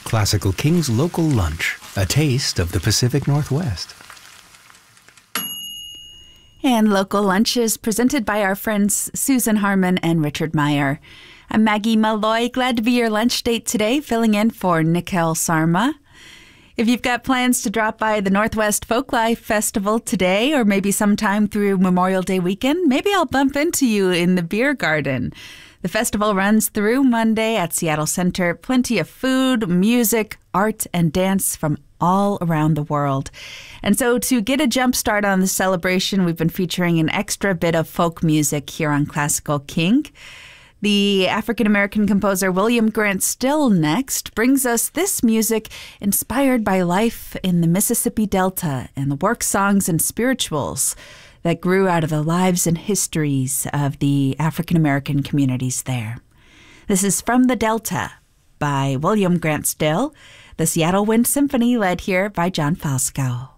Classical King's Local Lunch, a taste of the Pacific Northwest. And Local Lunch is presented by our friends Susan Harmon and Richard Meyer. I'm Maggie Malloy, glad to be your lunch date today, filling in for Nikhil Sarma. If you've got plans to drop by the Northwest Folklife Festival today or maybe sometime through Memorial Day weekend, maybe I'll bump into you in the beer garden. The festival runs through Monday at Seattle Center. Plenty of food, music, art, and dance from all around the world. And so to get a jump start on the celebration, we've been featuring an extra bit of folk music here on Classical King. The African-American composer William Grant Still next brings us this music inspired by life in the Mississippi Delta and the work songs and spirituals that grew out of the lives and histories of the African-American communities there. This is From the Delta by William Grant Still, the Seattle Wind Symphony led here by John Falskow.